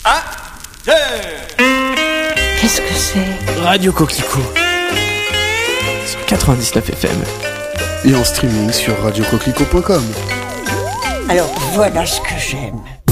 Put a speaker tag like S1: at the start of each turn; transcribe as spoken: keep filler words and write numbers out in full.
S1: Ah, deux.
S2: Qu'est-ce que c'est ?
S3: Radio Coquelicot sur quatre-vingt-dix-neuf F M
S4: et en streaming sur radio coquelicot point com.
S2: Alors voilà ce que j'aime.